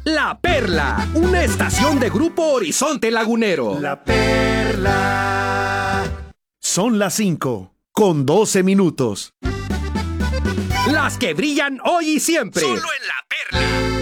La Perla, una estación de Grupo Horizonte Lagunero. La Perla. Son las 5:12. Las que brillan hoy y siempre. Solo en La Perla.